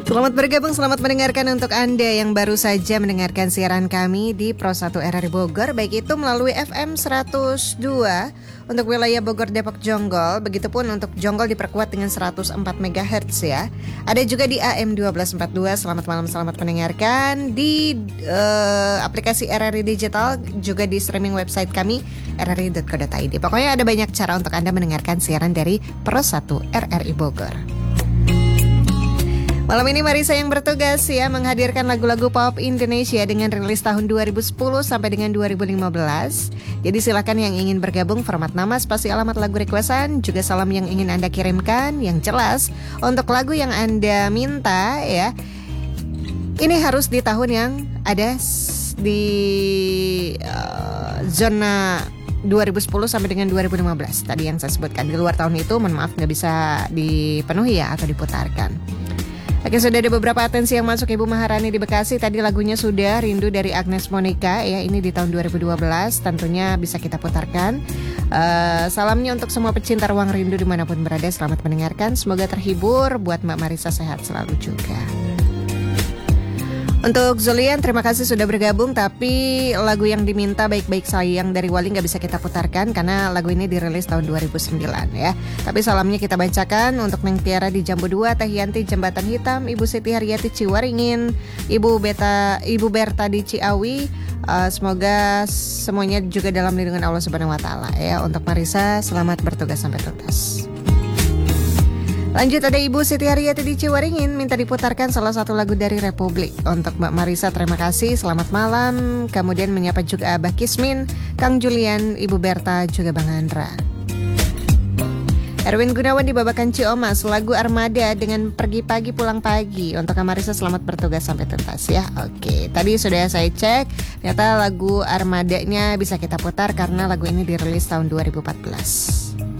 Selamat bergabung, selamat mendengarkan untuk Anda yang baru saja mendengarkan siaran kami di Pro 1 RRI Bogor, baik itu melalui FM 102 untuk wilayah Bogor, Depok, Jonggol. Begitupun untuk Jonggol diperkuat dengan 104 MHz ya. Ada juga di AM 1242. Selamat malam, selamat mendengarkan di aplikasi RRI Digital, juga di streaming website kami rri.co.id. Pokoknya ada banyak cara untuk Anda mendengarkan siaran dari Pro 1 RRI Bogor. Malam ini Marisa yang bertugas ya menghadirkan lagu-lagu pop Indonesia dengan rilis tahun 2010 sampai dengan 2015. Jadi silakan yang ingin bergabung, format nama, spasi alamat lagu requestan, juga salam yang ingin Anda kirimkan. Yang jelas untuk lagu yang Anda minta ya, ini harus di tahun yang ada di zona 2010 sampai dengan 2015. Tadi yang saya sebutkan, di luar tahun itu mohon maaf nggak bisa dipenuhi ya atau diputarkan. Oke, sudah ada beberapa atensi yang masuk. Ibu Maharani di Bekasi, tadi lagunya sudah, Rindu dari Agnes Monica ya, ini di tahun 2012, tentunya bisa kita putarkan. Salamnya untuk semua pecinta ruang rindu dimanapun berada, selamat mendengarkan, semoga terhibur. Buat Mbak Marisa sehat selalu juga. Untuk Zulian, terima kasih sudah bergabung, tapi lagu yang diminta Baik-Baik Sayang dari Wali gak bisa kita putarkan karena lagu ini dirilis tahun 2009 ya. Tapi salamnya kita bacakan untuk Neng Tiara di Jambu 2, Teh Yanti Jembatan Hitam, Ibu Siti Haryati Ciwaringin, Ibu Berta di Ciawi. Semoga semuanya juga dalam lindungan Allah Subhanahu wa taala ya. Untuk Marisa, selamat bertugas sampai tuntas. Lanjut, ada Ibu Siti Haryati di Ciwaringin minta diputarkan salah satu lagu dari Republik. Untuk Mbak Marisa, terima kasih, selamat malam. Kemudian menyapa juga Abah Kismin, Kang Julian, Ibu Berta, juga Bang Andra. Erwin Gunawan di Babakan Ciomas, lagu Armada dengan Pergi Pagi Pulang Pagi. Untuk Kang Marisa, selamat bertugas sampai tuntas ya. Oke, tadi sudah saya cek, ternyata lagu Armadanya bisa kita putar karena lagu ini dirilis tahun 2014.